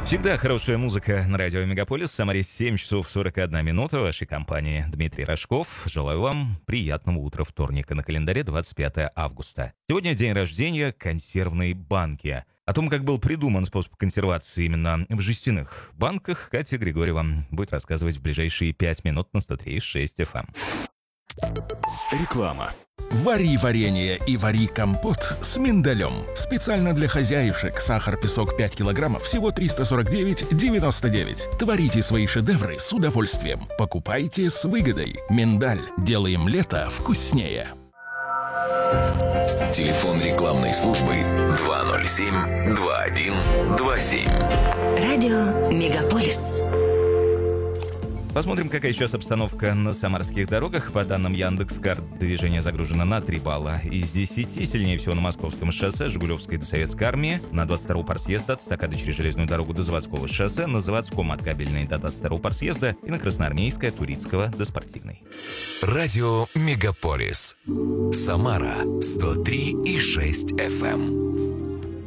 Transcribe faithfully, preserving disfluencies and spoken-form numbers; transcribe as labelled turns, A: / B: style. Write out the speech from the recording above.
A: Всегда хорошая музыка на радио Мегаполис. В Самаре семь часов сорок одна минута. В вашей компании Дмитрий Рожков. Желаю вам приятного утра вторника. На календаре двадцать пятое августа. Сегодня день рождения консервной банки. О том, как был придуман способ консервации именно в жестяных банках, Катя Григорьева будет рассказывать в ближайшие пять минут на сто три и шесть эф эм.
B: Реклама.
C: Вари варенье и вари компот с миндалем. Специально для хозяюшек. Сахар, песок пять килограммов, всего триста сорок девять девяносто девять. Творите свои шедевры с удовольствием. Покупайте с выгодой. Миндаль. Делаем лето вкуснее.
B: Телефон рекламной службы два ноль семь два один два семь.
D: Радио Мегаполис.
A: Посмотрим, какая сейчас обстановка на самарских дорогах. По данным Яндекс.Карт, движение загружено на три балла из десяти. Сильнее всего на Московском шоссе, Жигулевской до Советской армии, на двадцать втором парсъезда от стакады через железную дорогу до Заводского шоссе, на Заводском от Кабельной до двадцать второго парсъезда и на Красноармейской от Турицкого до Спортивной.
B: Радио Мегаполис. Самара сто три и шесть эф эм.